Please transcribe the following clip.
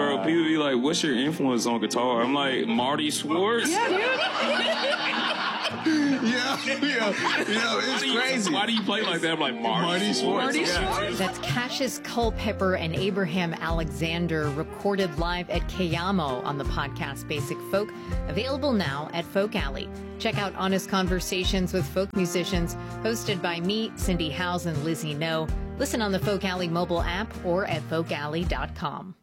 bro, people be like, what's your influence on guitar? I'm like, Marty Schwartz? Yeah, dude. It's crazy. Why do you play like that? I'm like, Marty Schwartz. That's Cassius Culpepper and Abraham Alexander, recorded live at Kayamo on the podcast Basic Folk, available now at Folk Alley. Check out Honest Conversations with Folk Musicians, hosted by me, Cindy Howes, and Lizzie No. Listen on the Folk Alley mobile app or at folkalley.com.